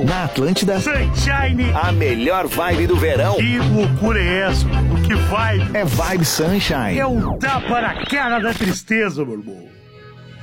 Na Atlântida, Sunshine, a melhor vibe do verão. que loucura é essa? Que vibe? É Vibe Sunshine. É um tapa na cara da tristeza, meu irmão.